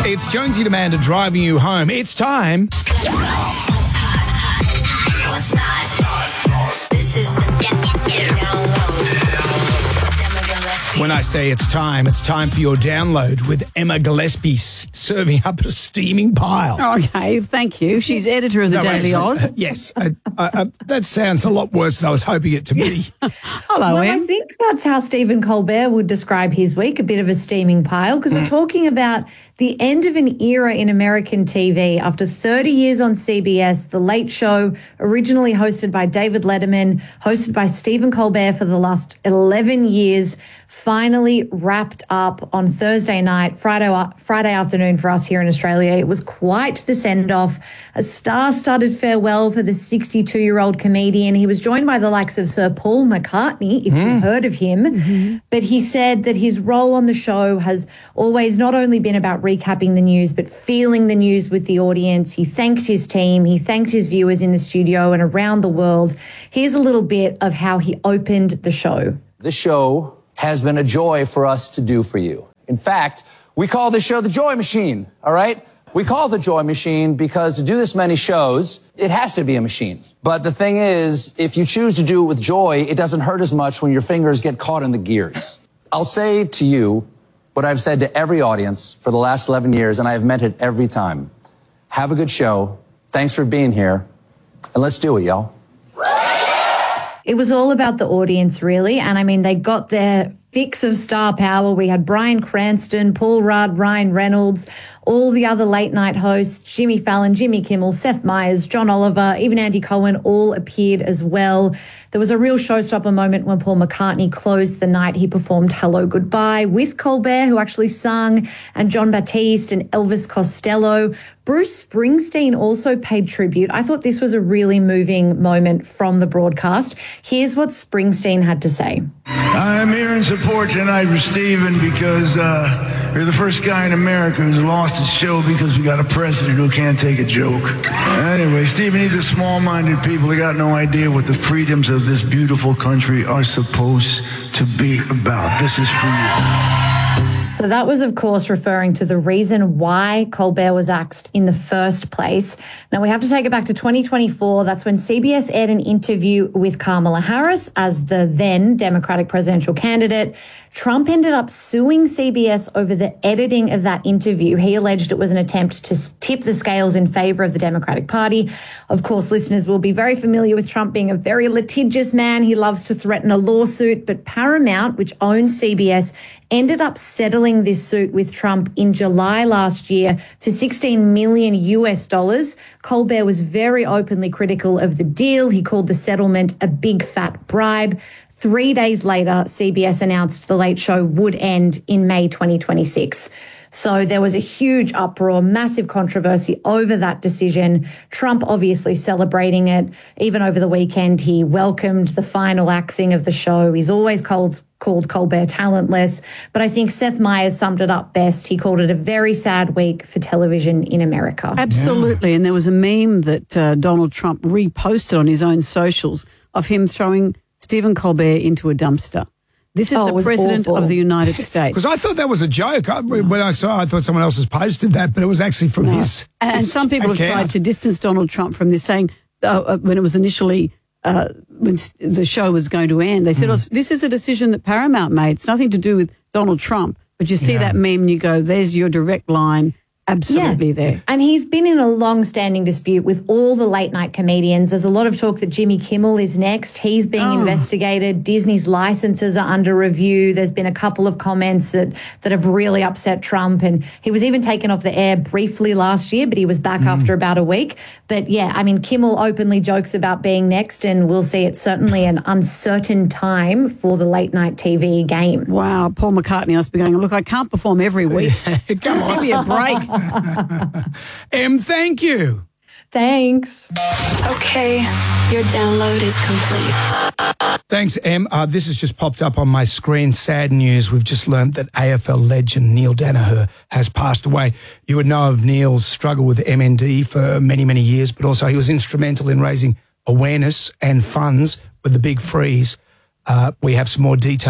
It's Jonesy and Amanda driving you home. It's time. What's not? This is the download. When I say it's time for your download with Emma Gillespie serving up a steaming pile. Okay, thank you. She's editor of the Daily Oz. Yes, that sounds a lot worse than I was hoping it to be. Hello, Well, Em. I think that's how Stephen Colbert would describe his week, a bit of a steaming pile, because we're talking about the end of an era in American TV. After 30 years on CBS, The Late Show, originally hosted by David Letterman, hosted by Stephen Colbert for the last 11 years, finally wrapped up on Thursday night, Friday afternoon for us here in Australia. It was quite the send-off, a star-studded farewell for the 62-year-old comedian. He was joined by the likes of Sir Paul McCartney, if you've heard of him. But he said that his role on the show has always not only been about recapping the news, but feeling the news with the audience. He thanked his team. He thanked his viewers in the studio and around the world. Here's a little bit of how he opened the show. This show has been a joy for us to do for you. In fact, we call this show the Joy Machine, all right? We call it the Joy Machine because to do this many shows, it has to be a machine. But the thing is, if you choose to do it with joy, it doesn't hurt as much when your fingers get caught in the gears. I'll say to you what I've said to every audience for the last 11 years, and I have meant it every time. Have a good show. Thanks for being here. And let's do it, y'all. It was all about the audience, really. And I mean, they got their fix of star power. We had Bryan Cranston, Paul Rudd, Ryan Reynolds, all the other late night hosts, Jimmy Fallon, Jimmy Kimmel, Seth Meyers, John Oliver, even Andy Cohen all appeared as well. There was a real showstopper moment when Paul McCartney closed the night. He performed Hello Goodbye with Colbert, who actually sung, and John Batiste and Elvis Costello. Bruce Springsteen also paid tribute. I thought this was a really moving moment from the broadcast. Here's what Springsteen had to say. I'm here in support tonight for Stephen because you're the first guy in America who's lost his show because we got a president who can't take a joke. Anyway, Stephen, these are small-minded people. They got no idea what the freedoms of this beautiful country are supposed to be about. This is for you. So that was, of course, referring to the reason why Colbert was axed in the first place. Now, we have to take it back to 2024. That's when CBS aired an interview with Kamala Harris as the then Democratic presidential candidate. Trump ended up suing CBS over the editing of that interview. He alleged it was an attempt to tip the scales in favor of the Democratic Party. Of course, listeners will be very familiar with Trump being a very litigious man. He loves to threaten a lawsuit, but Paramount, which owns CBS, ended up settling this suit with Trump in July last year for $16 million US. Colbert was very openly critical of the deal. He called the settlement a big fat bribe. 3 days later, CBS announced The Late Show would end in May 2026. So there was a huge uproar, massive controversy over that decision. Trump obviously celebrating it. Even over the weekend, he welcomed the final axing of the show. He's always called Colbert talentless. But I think Seth Meyers summed it up best. He called it a very sad week for television in America. Absolutely. Yeah. And there was a meme that Donald Trump reposted on his own socials of him throwing Stephen Colbert into a dumpster. This is the President of the United States. Because I thought that was a joke. When I saw it, I thought someone else has posted that, but it was actually from his And some people have tried to distance Donald Trump from this, saying when it was initially, when the show was going to end, they said, this is a decision that Paramount made. It's nothing to do with Donald Trump. But you see that meme and you go, there's your direct line. Absolutely there. And he's been in a long-standing dispute with all the late-night comedians. There's a lot of talk that Jimmy Kimmel is next. He's being investigated. Disney's licenses are under review. There's been a couple of comments that have really upset Trump. And he was even taken off the air briefly last year, but he was back after about a week. But, yeah, I mean, Kimmel openly jokes about being next, and we'll see it's certainly an uncertain time for the late-night TV game. Wow, Paul McCartney must be going, look, I can't perform every week. Come on. Give me a break. Em, thank you. Thanks. Okay, your download is complete. Thanks, Em. This has just popped up on my screen. Sad news. We've just learned that AFL legend Neil Danaher has passed away. You would know of Neil's struggle with MND for many, many years, but also he was instrumental in raising awareness and funds with the Big Freeze. We have some more details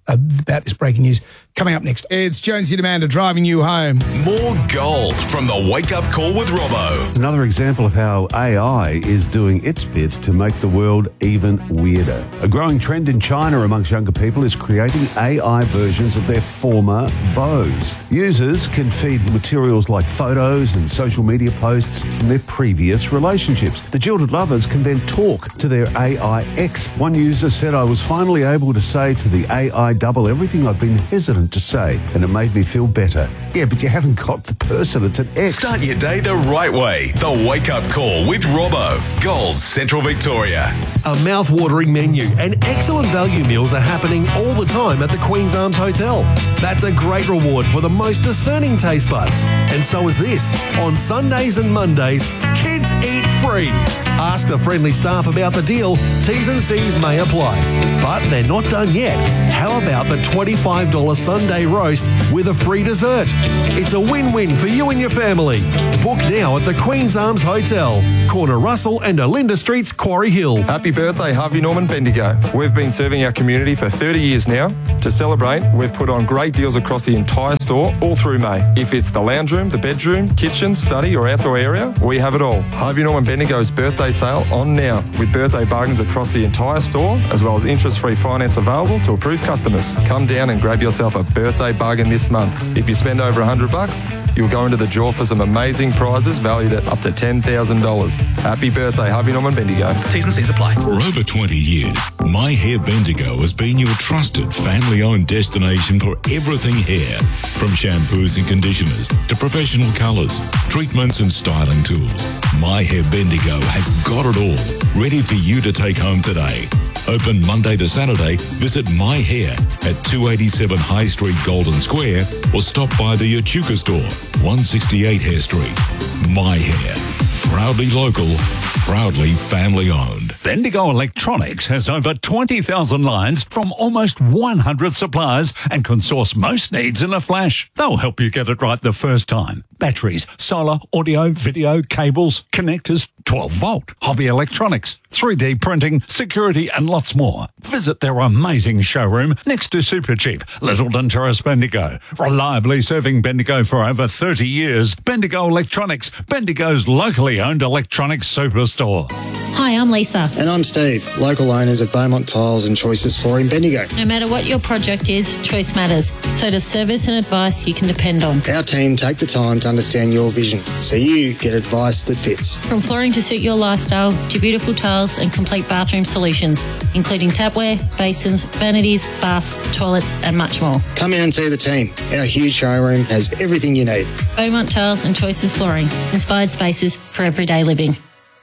about this breaking news. Coming up next, it's Jonesy and Amanda driving you home. More gold from the Wake Up Call with Robbo. Another example of how AI is doing its bit to make the world even weirder. A growing trend in China amongst younger people is creating AI versions of their former beaux. Users can feed materials like photos and social media posts from their previous relationships. The jilted lovers can then talk to their AI ex. One user said, "I was finally able to say to the AI double everything I've been hesitant to say, and it made me feel better." Yeah, but you haven't got the person, it's an ex. Start your day the right way. The Wake Up Call with Robbo. Gold Central Victoria. A mouth-watering menu and excellent value meals are happening all the time at the Queen's Arms Hotel. That's a great reward for the most discerning taste buds. And so is this. On Sundays and Mondays, kids eat free. Ask the friendly staff about the deal. T's and C's may apply. But they're not done yet. How about the $25 Sunday roast with a free dessert? It's a win-win for you and your family. Book now at the Queen's Arms Hotel, corner Russell and Olinda Streets, Quarry Hill. Happy birthday, Harvey Norman Bendigo. We've been serving our community for 30 years now. To celebrate, we've put on great deals across the entire store all through May. If it's the lounge room, the bedroom, kitchen, study or outdoor area, we have it all. Harvey Norman Bendigo's birthday sale on now with birthday bargains across the entire store, as well as interest-free finance available to approved customers. Come down and grab yourself a birthday bargain this month. If you spend over $100, you'll go into the draw for some amazing prizes valued at up to $10,000. Happy birthday, Harvey Norman Bendigo. T's and C's apply. For over 20 years, My Hair Bendigo has been your trusted family-owned destination for everything hair. From shampoos and conditioners to professional colours, treatments and styling tools. My Hair Bendigo has got it all, ready for you to take home today. Open Monday to Saturday. Visit My Hair at 287 High Street, Golden Square, or stop by the Echuca store, 168 Hare Street. My Hair. Proudly local, proudly family-owned. Bendigo Electronics has over 20,000 lines from almost 100 suppliers and can source most needs in a flash. They'll help you get it right the first time. Batteries, solar, audio, video, cables, connectors, 12-volt, hobby electronics, 3D printing, security and lots more. Visit their amazing showroom next to Supercheap, Littleton Terrace, Bendigo. Reliably serving Bendigo for over 30 years. Bendigo Electronics, Bendigo's locally owned electronics superstore. Hi, I'm Lisa. And I'm Steve, local owners of Beaumont Tiles and Choices Flooring Bendigo. No matter what your project is, choice matters. So does service and advice you can depend on. Our team take the time to understand your vision, so you get advice that fits. From flooring to suit your lifestyle, to beautiful tiles and complete bathroom solutions, including tapware, basins, vanities, baths, toilets and much more. Come in and see the team. Our huge showroom has everything you need. Beaumont Tiles and Choices Flooring. Inspired spaces for everyday living.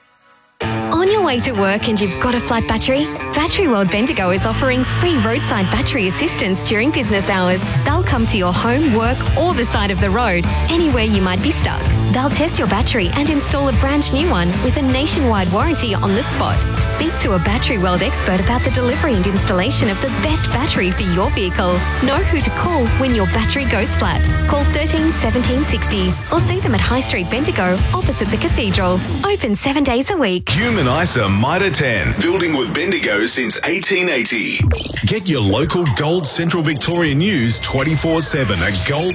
On your way to work and you've got a flat battery? Battery World Bendigo is offering free roadside battery assistance during business hours. They'll come to your home, work or the side of the road, anywhere you might be stuck. They'll test your battery and install a brand new one with a nationwide warranty on the spot. Speak to a Battery World expert about the delivery and installation of the best battery for your vehicle. Know who to call when your battery goes flat. Call 13 17 60 or see them at High Street Bendigo opposite the Cathedral. Open 7 days a week. Human ISA Mitre 10, building with Bendigo since 1880. Get your local Gold Central Victoria news 24/7 at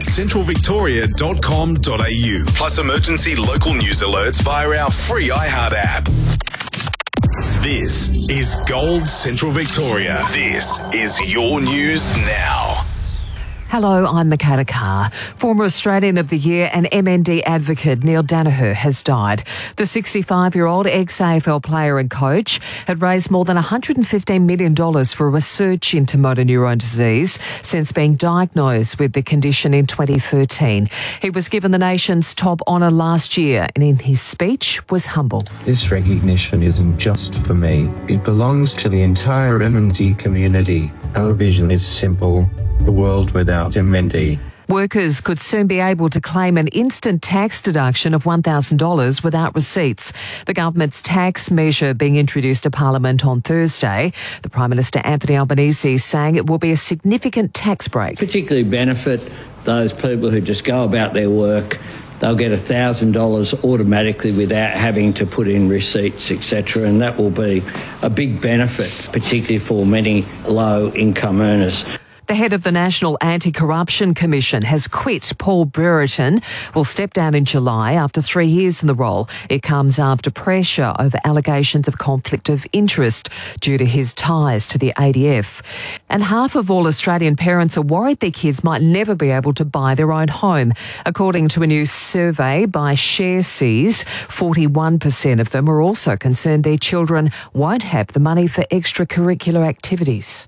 goldcentralvictoria.com.au. Plus emergency local news alerts via our free iHeart app. This is Gold Central Victoria. This is your news now. Hello, I'm Michaela Carr. Former Australian of the Year and MND advocate Neil Danaher has died. The 65-year-old ex-AFL player and coach had raised more than $115 million for research into motor neurone disease since being diagnosed with the condition in 2013. He was given the nation's top honour last year and in his speech was humble. This recognition isn't just for me. It belongs to the entire MND community. Our vision is simple. A world without MND. Workers could soon be able to claim an instant tax deduction of $1,000 without receipts. The government's tax measure being introduced to Parliament on Thursday. The Prime Minister Anthony Albanese is saying it will be a significant tax break. Particularly benefit those people who just go about their work. They'll get $1,000 automatically without having to put in receipts, etc. And that will be a big benefit, particularly for many low-income earners. The head of the National Anti-Corruption Commission has quit. Paul Brereton will step down in July after 3 years in the role. It comes after pressure over allegations of conflict of interest due to his ties to the ADF. And half of all Australian parents are worried their kids might never be able to buy their own home. According to a new survey by ShareSeas, 41% of them are also concerned their children won't have the money for extracurricular activities.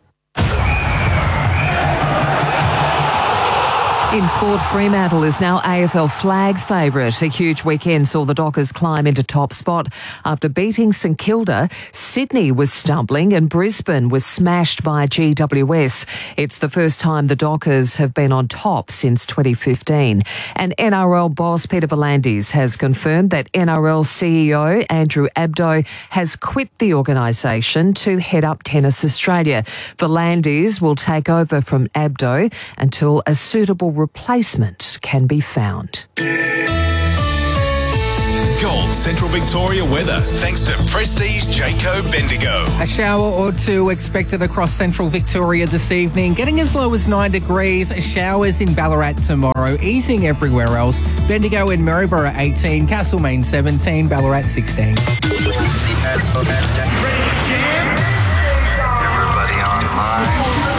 In sport, Fremantle is now AFL flag favourite. A huge weekend saw the Dockers climb into top spot after beating St Kilda. Sydney was stumbling and Brisbane was smashed by GWS. It's the first time the Dockers have been on top since 2015. And NRL boss Peter V'landys has confirmed that NRL CEO Andrew Abdo has quit the organisation to head up Tennis Australia. V'landys will take over from Abdo until a suitable replacement can be found. Gold Central Victoria weather, thanks to Prestige Jayco Bendigo. A shower or two expected across Central Victoria this evening, getting as low as 9 degrees. Showers in Ballarat tomorrow, easing everywhere else. Bendigo and Maryborough 18, Castlemaine 17, Ballarat 16. Everybody online.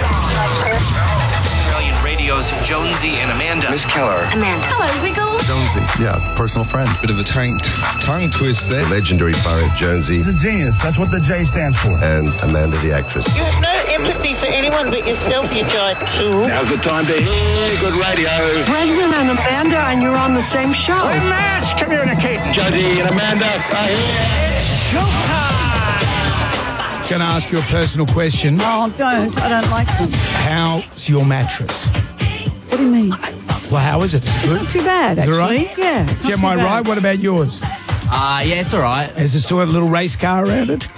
Jonesy and Amanda. Miss Keller. Amanda. Hello, Wiggles. Jonesy. Yeah, personal friend. Bit of a tongue twist there. Legendary Barrett Jonesy. He's a genius. That's what the J stands for. And Amanda the actress. You have no empathy for anyone but yourself, you giant tool. Now's the time to hear good radio. Brendan and Amanda, and you're on the same show. We're mass communicating. Jonesy and Amanda are here. It's showtime. Going to ask you a personal question. Oh, don't. I don't like them. How's your mattress? What do you mean? Well, how is it? Is it good? It's not too bad, Is it actually. right? Yeah, it's not Am too I bad. right? What about yours? Yeah, it's all right. Has it still got a little race car around it?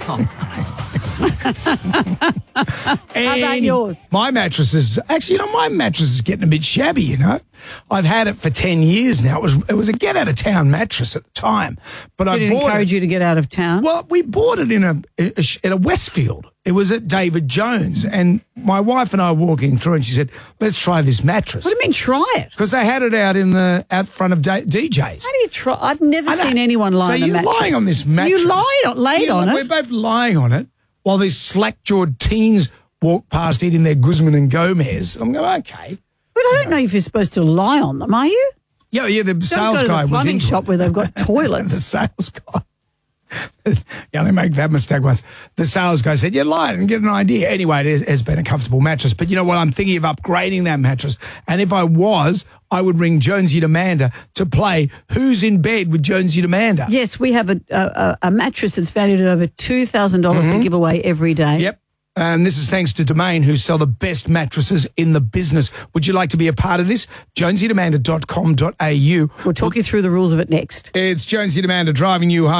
How about yours? My mattress is actually, my mattress is getting a bit shabby. I've had it for 10 years now. It was a get out of town mattress at the time, but Did I it bought encourage you to get out of town? Well, we bought it in a Westfield. It was at David Jones, and my wife and I were walking through, and she said, "Let's try this mattress." What do you mean, try it? Because they had it out front of DJs. How do you try? I've never seen anyone lie on a mattress. So you're lying on this mattress. You laid on it. We're both lying on it while these slack-jawed teens walk past eating their Guzman and Gomez. I'm going, okay. But I don't know if you're supposed to lie on them, are you? Yeah. The sales guy was Don't go to the plumbing shop where they've got toilets. The sales guy. You only make that mistake once. The sales guy said, "You lied and get an idea." Anyway, it has been a comfortable mattress. But you know what? I'm thinking of upgrading that mattress. And if I was, I would ring Jonesy and Amanda to play Who's in Bed with Jonesy and Amanda. Yes, we have a mattress that's valued at over $2,000 to give away every day. Yep. And this is thanks to Domain, who sell the best mattresses in the business. Would you like to be a part of this? JonesyandAmanda.com.au. We'll talk you through the rules of it next. It's Jonesy and Amanda driving you home.